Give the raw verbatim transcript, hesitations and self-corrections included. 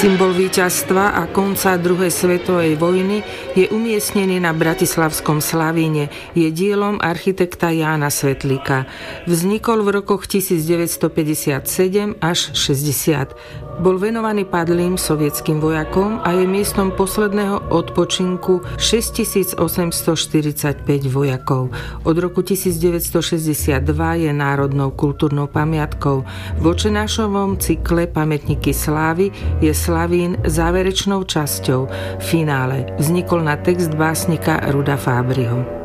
Symbol víťazstva a konca druhej svetovej vojny je umiestnený na bratislavskom Slavíne. Je dielom architekta Jána Svetlíka. Vznikol v rokoch devätnásťstopäťdesiatsedem až šesťdesiat. Bol venovaný padlým sovietským vojakom a je miestom posledného odpočinku šesťtisícosemstoštyridsaťpäť vojakov. Od roku devätnásťstošesťdesiatdva je národnou kultúrnou pamiatkou. V Očenášovom cykle Pamätníky slávy je Slavín záverečnou časťou. V finále vznikol na text básnika Ruda Fábryho.